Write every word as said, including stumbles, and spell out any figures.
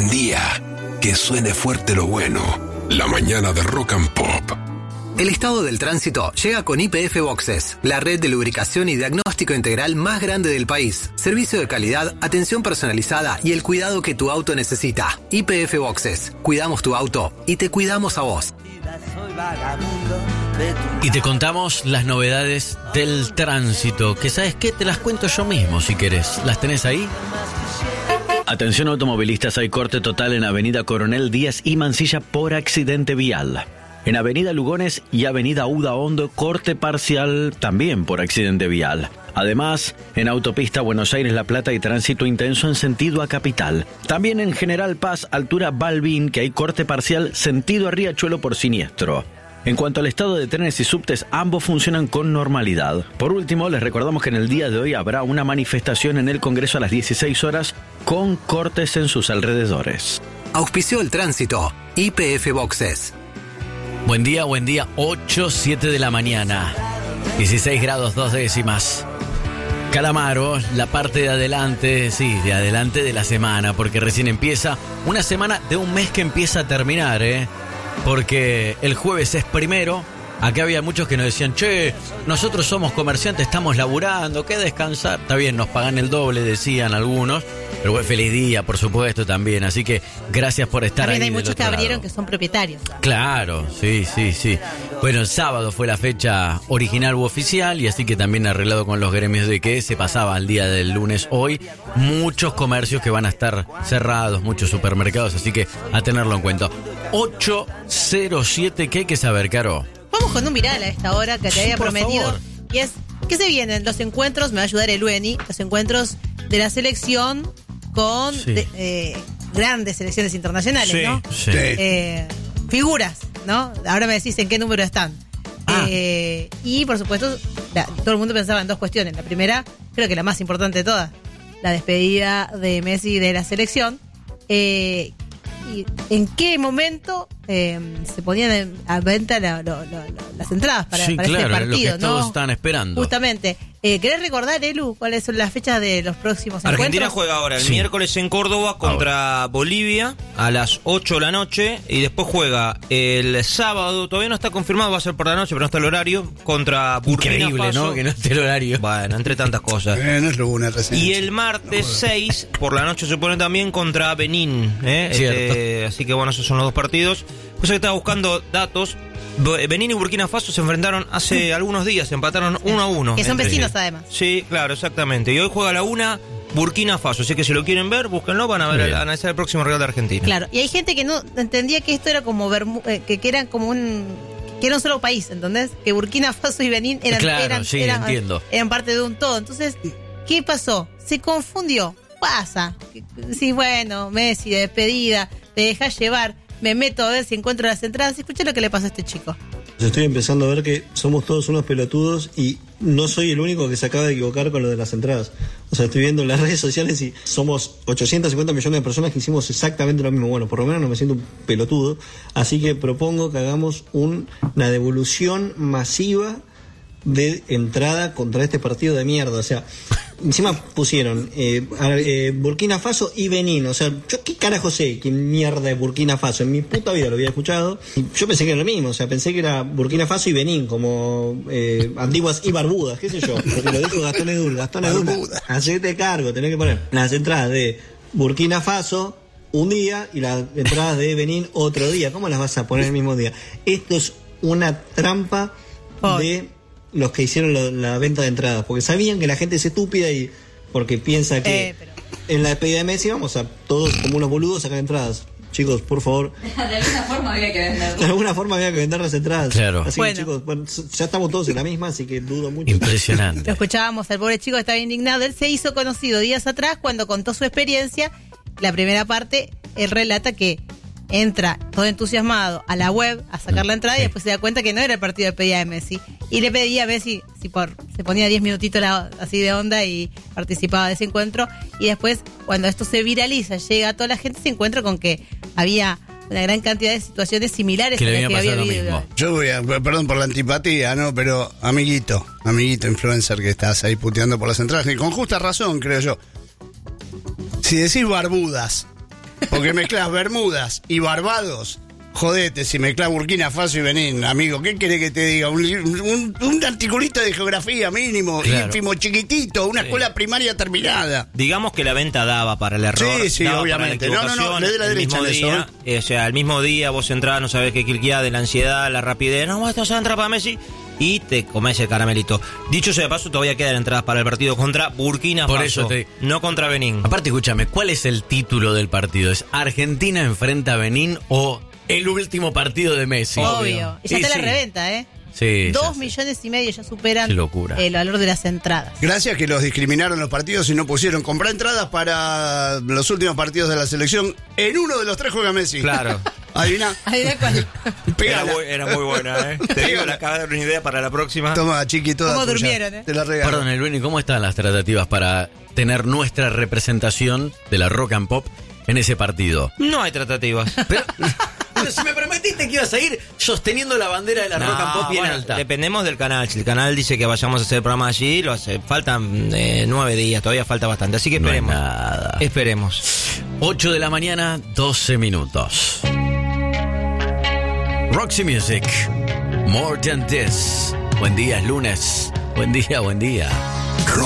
Prendía. Que suene fuerte lo bueno. La mañana de Rock and Pop. El estado del tránsito llega con Y P F Boxes, la red de lubricación y diagnóstico integral más grande del país. Servicio de calidad, atención personalizada y el cuidado que tu auto necesita. Y P F Boxes. Cuidamos tu auto y te cuidamos a vos. Y te contamos las novedades del tránsito, que ¿sabes qué? Te las cuento yo mismo si querés. ¿Las tenés ahí? Atención automovilistas, hay corte total en Avenida Coronel Díaz y Mansilla por accidente vial. En Avenida Lugones y Avenida Uda Hondo, corte parcial también por accidente vial. Además, en Autopista Buenos Aires-La Plata hay tránsito intenso en sentido a Capital. También en General Paz, altura Balbín, que hay corte parcial sentido a Riachuelo por siniestro. En cuanto al estado de trenes y subtes, ambos funcionan con normalidad. Por último, les recordamos que en el día de hoy habrá una manifestación en el Congreso a las dieciséis horas con cortes en sus alrededores. Auspició el tránsito. Y P F Boxes. Buen día, buen día, ocho, siete de la mañana, dieciséis grados dos décimas. Calamaro, la parte de adelante, sí, de adelante de la semana, porque recién empieza una semana de un mes que empieza a terminar, ¿eh? Porque el jueves es primero. Acá había muchos que nos decían, che, nosotros somos comerciantes, estamos laburando, ¿qué descansar? Está bien, nos pagan el doble, decían algunos. Pero bueno, feliz día, por supuesto, también. Así que gracias por estar también ahí. También hay muchos que abrieron lado. Que son propietarios. Claro, sí, sí, sí. Bueno, el sábado fue la fecha original u oficial y así que también arreglado con los gremios de que se pasaba al día del lunes hoy. Muchos comercios que van a estar cerrados, muchos supermercados, así que a tenerlo en cuenta. ocho cero siete, ¿qué hay que saber, Caro? Vamos con un viral a esta hora que te Sí, había por prometido. favor. Y es, ¿qué se vienen? Los encuentros, me va a ayudar el Ueni, los encuentros de la selección con Sí. de, eh, grandes selecciones internacionales, Sí, ¿no? Sí. Eh, figuras, ¿no? Ahora me decís en qué número están. Ah. Eh, y por supuesto, la- todo el mundo pensaba en dos cuestiones. La primera, creo que la más importante de todas, la despedida de Messi de la selección. Eh, y en qué momento eh, se ponían en- a venta la- lo- lo- lo- las entradas para, Sí, para claro, este lo partido, que ¿no? todos están esperando. Justamente. Eh, ¿Querés recordar, Elu, cuáles son las fechas de los próximos Argentina encuentros? juega ahora el Sí. miércoles en Córdoba contra Bolivia a las ocho de la noche y después juega el sábado, todavía no está confirmado, va a ser por la noche, pero no está el horario, contra Burkina Increíble, Faso. ¿no? Que no esté el horario. Bueno, entre tantas cosas. Eh, no es lo una recién. Y el martes seis, por la noche se supone también contra Benín. ¿eh? Cierto. Este, así que bueno, esos son los dos partidos. Pues que estaba buscando datos. Be- Benín y Burkina Faso se enfrentaron hace algunos días, empataron uno a uno. Que son entre vecinos, sí. además. Sí, claro, exactamente. Y hoy juega a la una Burkina Faso. Así que si lo quieren ver, búsquenlo, van a ver Bien. a analizar el próximo Real de Argentina. Claro, y hay gente que no entendía que esto era como Bermu- eh, que, que eran como un que era un solo país, ¿entendés? Que Burkina Faso y Benín eran Claro, eran, sí, eran, entiendo. eran parte de un todo. Entonces, ¿qué pasó? Se confundió. Pasa. Sí, bueno, Messi de despedida, te dejas llevar, me meto a ver si encuentro las entradas. Escuché lo que le pasó a este chico. Estoy empezando a ver que somos todos unos pelotudos y no soy el único que se acaba de equivocar con lo de las entradas. O sea, estoy viendo en las redes sociales y somos ochocientos cincuenta millones de personas que hicimos exactamente lo mismo. Bueno, por lo menos no me siento un pelotudo. Así que propongo que hagamos un- una devolución masiva de entrada contra este partido de mierda. O sea, encima pusieron eh, a- eh, Burkina Faso y Benín. O sea, yo qué carajo sé qué mierda es Burkina Faso. En mi puta vida lo había escuchado. Y yo pensé que era lo mismo. O sea, pensé que era Burkina Faso y Benín, como eh, antiguas y barbudas, qué sé yo. Porque lo dijo Gastón Edul. Gastón Edul, Barbuda. hacete cargo, tenés que poner las entradas de Burkina Faso un día y las entradas de Benín otro día. ¿Cómo las vas a poner el mismo día? Esto es una trampa de los que hicieron lo- la venta de entradas, porque sabían que la gente es estúpida y porque piensa que Eh, pero- en la despedida de Messi vamos a todos como unos boludos sacar entradas. Chicos, por favor, De alguna forma había que venderlo. de alguna forma había que vender las entradas. Claro. Así Bueno. que chicos, bueno, ya estamos todos en la misma, así que dudo mucho. Lo Impresionante. escuchábamos al pobre chico que estaba indignado. Él se hizo conocido días atrás cuando contó su experiencia. La primera parte, él relata que entra todo entusiasmado a la web a sacar la entrada y después se da cuenta que no era el partido de despedida de Messi. Y le pedía a Messi si por se ponía diez minutitos la- así de onda y participaba de ese encuentro. Y después, cuando esto se viraliza, llega a toda la gente, se encuentra con que había una gran cantidad de situaciones similares Que a le las había que había pasado lo vivido. mismo. Yo voy a, perdón por la antipatía, ¿no? Pero amiguito, amiguito influencer que estás ahí puteando por las entradas, y con justa razón, creo yo. Si decís barbudas Porque mezclas Bermudas y Barbados. Jodete, si mezclas Burkina Faso y Benín, amigo, ¿qué querés que te diga? Un, un, un articulito de geografía mínimo, Claro. ínfimo, chiquitito, una Sí. escuela primaria terminada. Digamos que la venta daba para el error. Sí, sí, daba obviamente. para la No, no, no, le doy la el derecha mismo en eso, día, eh, O sea, el mismo día vos entrás, no sabés qué cliquear, de la ansiedad, la rapidez. No, esto se entra para Messi. Y te comes el caramelito. Dicho sea de paso, todavía quedan entradas para el partido contra Burkina Por Faso. eso te- No contra Benín. Aparte, escúchame, ¿cuál es el título del partido? ¿Es Argentina enfrenta a Benín o el último partido de Messi? Obvio. Y ya Y está sí. la reventa, ¿eh? Sí, ya Dos sé. millones y medio ya superan Qué locura. el valor de las entradas. Gracias que los discriminaron los partidos y no pusieron comprar entradas para los últimos partidos de la selección. En uno de los tres juega Messi. Claro. Adivina. Ahí da cual. Era Pégala. muy, era muy buena, ¿eh? Te digo, la acabas de dar una idea para la próxima. Toma, chiqui, toda ¿Cómo tuya. durmieron, eh? Te la regalo. Perdón, Elvini, ¿cómo están las tratativas para tener nuestra representación de la Rock and Pop en ese partido? No hay tratativas. Pero, pero si me prometiste que ibas a ir sosteniendo la bandera de la No, Rock and Pop bien bueno, alta. Dependemos del canal. Si el canal dice que vayamos a hacer el programa allí, lo hace. Faltan eh, nueve días, todavía falta bastante. Así que No hay esperemos. nada. Esperemos. ocho de la mañana, doce minutos. Roxy Music, More Than This. Buen día, es lunes. Buen día, buen día.